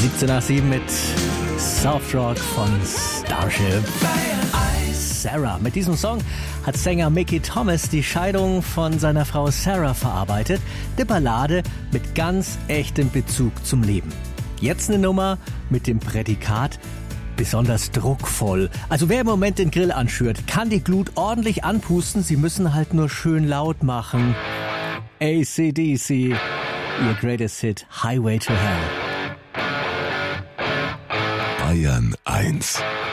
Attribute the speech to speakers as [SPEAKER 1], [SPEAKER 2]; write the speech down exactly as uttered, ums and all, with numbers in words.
[SPEAKER 1] siebzehn nach sieben mit Softrock von Starship. Sarah. Mit diesem Song hat Sänger Mickey Thomas die Scheidung von seiner Frau Sarah verarbeitet. Eine Ballade mit ganz echtem Bezug zum Leben. Jetzt eine Nummer mit dem Prädikat besonders druckvoll. Also wer im Moment den Grill anschürt, kann die Glut ordentlich anpusten. Sie müssen halt nur schön laut machen. A C D C, ihr greatest hit, Highway to Hell.
[SPEAKER 2] Bayern eins.